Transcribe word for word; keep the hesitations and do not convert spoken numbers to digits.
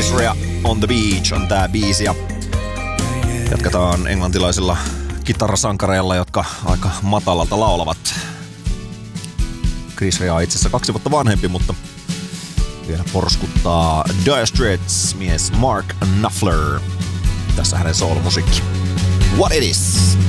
Chris Rea on the Beach on tää biisi ja jatketaan englantilaisilla kitarasankareilla, jotka aika matalalta laulavat. Chris Rea on itse asiassa kaksi vuotta vanhempi, mutta vielä porskuttaa Dire Straits mies Mark Knopfler. Tässä hänen soolomusiikki. What it is?